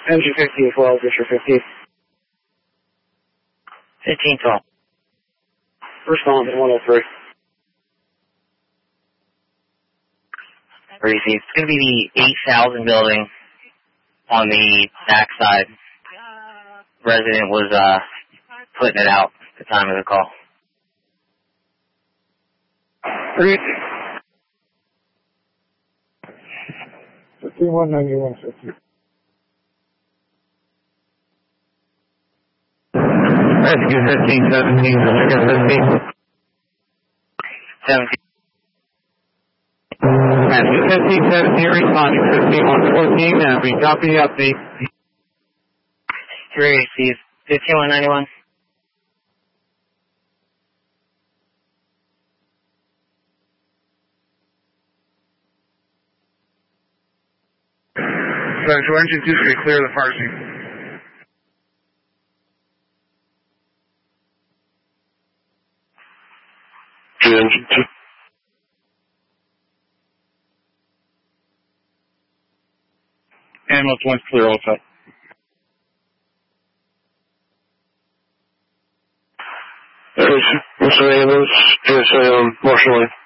Engine 1512, Fisher 15. 1512. Respond to 103. Receive. It's going to be the 8000 building on the backside. Resident was putting it out at the time of the call. Read. 519150. Rescue 1517, Rescue 15. 17. Rescue 1517, responding 15114, and we copy the update. Receive. 15191. So engine 2 should clear the fire scene. Engine 2. Ambulance 1's clear also. Mr. Ambulance, just Marshall Line.